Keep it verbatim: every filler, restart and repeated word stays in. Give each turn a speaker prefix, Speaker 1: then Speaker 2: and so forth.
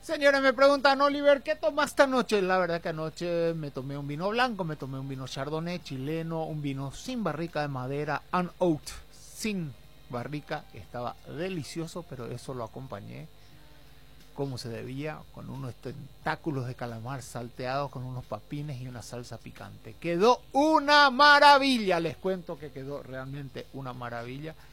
Speaker 1: Señores, me preguntan, Oliver, ¿qué tomaste anoche? La verdad que anoche me tomé un vino blanco, me tomé un vino chardonnay chileno, un vino sin barrica de madera, unoaked, sin barrica. Estaba delicioso, pero eso lo acompañé como se debía, con unos tentáculos de calamar salteados, con unos papines y una salsa picante. Quedó una maravilla, les cuento que quedó realmente una maravilla.